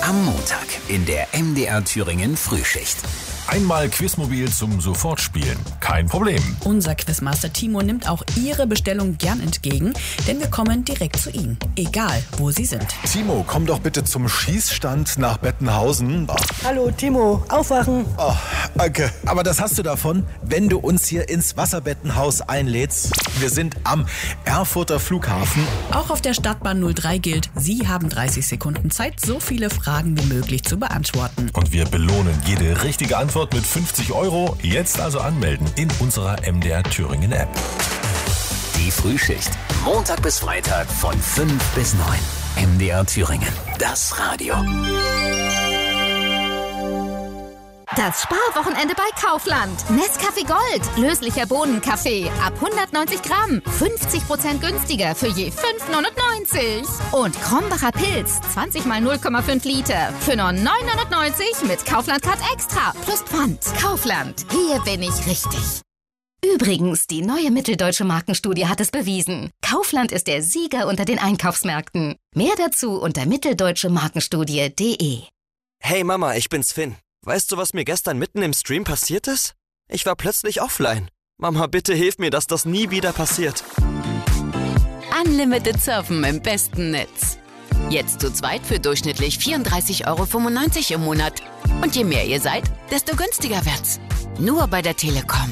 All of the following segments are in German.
Am Montag in der MDR Thüringen Frühschicht. Einmal Quizmobil zum Sofortspielen. Kein Problem. Unser Quizmaster Timo nimmt auch Ihre Bestellung gern entgegen, denn wir kommen direkt zu Ihnen, egal wo Sie sind. Timo, komm doch bitte zum Schießstand nach Bettenhausen. Hallo Timo, aufwachen. Oh, danke. Aber das hast du davon, wenn du uns hier ins Wasserbettenhaus einlädst. Wir sind am Erfurter Flughafen. Auch auf der Stadtbahn 03 gilt, Sie haben 30 Sekunden Zeit, so viele Fragen wie möglich zu beantworten. Und wir belohnen jede richtige Antwort mit 50 €. Jetzt also anmelden in unserer MDR Thüringen App. Die Frühschicht. Montag bis Freitag von 5 bis 9. MDR Thüringen. Das Radio. Das Sparwochenende bei Kaufland. Nescafé Gold. Löslicher Bohnenkaffee. Ab 190 Gramm. 50% günstiger für je 5,99. Und Krombacher Pilz. 20 mal 0,5 Liter. Für nur 9,99 mit Kaufland Card Extra. Plus Pfand. Kaufland. Hier bin ich richtig. Übrigens, die neue Mitteldeutsche Markenstudie hat es bewiesen. Kaufland ist der Sieger unter den Einkaufsmärkten. Mehr dazu unter mitteldeutschemarkenstudie.de. Hey Mama, ich bin's Finn. Weißt du, was mir gestern mitten im Stream passiert ist? Ich war plötzlich offline. Mama, bitte hilf mir, dass das nie wieder passiert. Unlimited Surfen im besten Netz. Jetzt zu zweit für durchschnittlich 34,95 € im Monat. Und je mehr ihr seid, desto günstiger wird's. Nur bei der Telekom.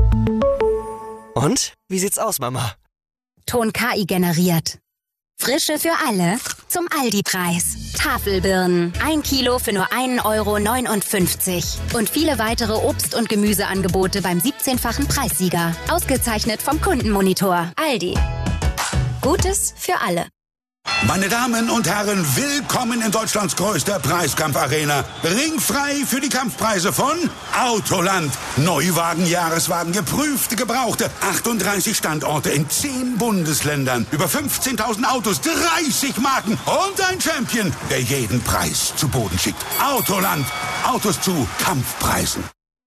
Und? Wie sieht's aus, Mama? Ton KI generiert. Frische für alle zum Aldi-Preis. Tafelbirnen. 1 Kilo für nur 1,59 € Und viele weitere Obst- und Gemüseangebote beim 17-fachen Preissieger. Ausgezeichnet vom Kundenmonitor. Aldi. Gutes für alle. Meine Damen und Herren, willkommen in Deutschlands größter Preiskampfarena. Ringfrei für die Kampfpreise von Autoland. Neuwagen, Jahreswagen, geprüfte, gebrauchte. 38 Standorte in 10 Bundesländern. Über 15.000 Autos, 30 Marken und ein Champion, der jeden Preis zu Boden schickt. Autoland. Autos zu Kampfpreisen.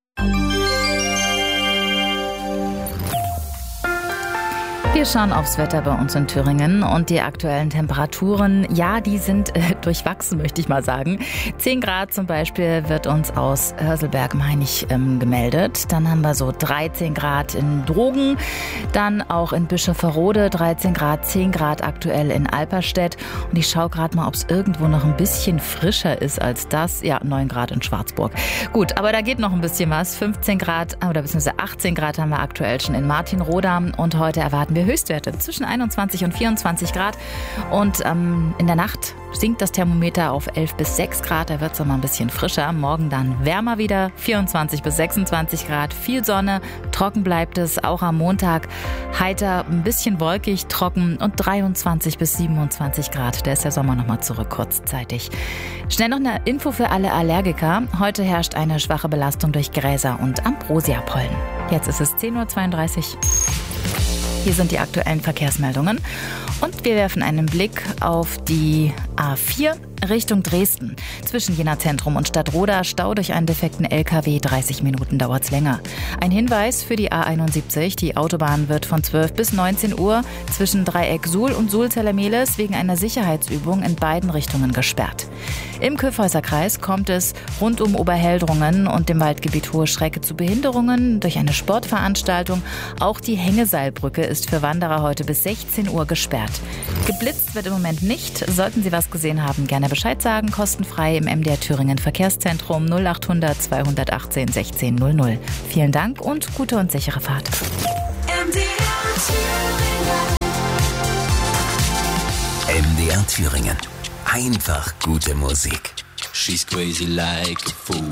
Wir schauen aufs Wetter bei uns in Thüringen und die aktuellen Temperaturen, ja, die sind durchwachsen, möchte ich mal sagen. 10 Grad zum Beispiel wird uns aus Hörselberg-Meinig gemeldet. Dann haben wir so 13 Grad in Drogen, dann auch in Bischofferode 13 Grad, 10 Grad aktuell in Alperstedt. Und ich schaue gerade mal, ob es irgendwo noch ein bisschen frischer ist als das. Ja, 9 Grad in Schwarzburg. Gut, aber da geht noch ein bisschen was. 15 Grad oder beziehungsweise 18 Grad haben wir aktuell schon in Martinroda und heute erwarten wir Höchstwerte zwischen 21 und 24 Grad und in der Nacht sinkt das Thermometer auf 11 bis 6 Grad, da wird es noch mal ein bisschen frischer. Morgen dann wärmer wieder, 24 bis 26 Grad, viel Sonne, trocken bleibt es, auch am Montag heiter, ein bisschen wolkig, trocken und 23 bis 27 Grad. Da ist der Sommer noch mal zurück, kurzzeitig. Schnell noch eine Info für alle Allergiker. Heute herrscht eine schwache Belastung durch Gräser und Ambrosiapollen. Jetzt ist es 10:32 Uhr. Hier sind die aktuellen Verkehrsmeldungen und wir werfen einen Blick auf die A4 Richtung Dresden. Zwischen Jena Zentrum und Stadtroda Stau durch einen defekten LKW. 30 Minuten dauert's länger. Ein Hinweis für die A71. Die Autobahn wird von 12 bis 19 Uhr zwischen Dreieck Suhl und Sulzeller-Mehlis wegen einer Sicherheitsübung in beiden Richtungen gesperrt. Im Kyffhäuserkreis kommt es rund um Oberheldrungen und dem Waldgebiet Hohe Schrecke zu Behinderungen durch eine Sportveranstaltung. Auch die Hängeseilbrücke ist für Wanderer heute bis 16 Uhr gesperrt. Geblitzt wird im Moment nicht. Sollten Sie was gesehen haben, gerne Bescheid sagen. Kostenfrei im MDR Thüringen Verkehrszentrum 0800 218 1600. Vielen Dank und gute und sichere Fahrt. MDR Thüringen. Einfach gute Musik. She's crazy like a fool.